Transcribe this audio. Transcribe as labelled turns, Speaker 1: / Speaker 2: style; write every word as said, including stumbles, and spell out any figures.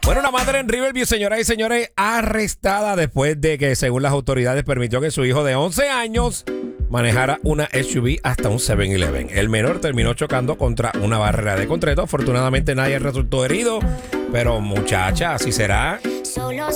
Speaker 1: Bueno, una madre en Riverview, señoras y señores, arrestada después de que, según las autoridades, permitió que su hijo de once años manejara una S U V hasta un siete eleven. El menor terminó chocando contra una barrera de concreto. Afortunadamente nadie resultó herido, pero muchacha, así será.
Speaker 2: Solo